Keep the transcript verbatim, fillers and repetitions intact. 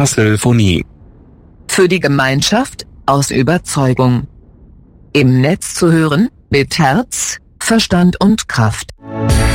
Passelphonie. Für die Gemeinschaft, aus Überzeugung. Im Netz zu hören, mit Herz, Verstand und Kraft.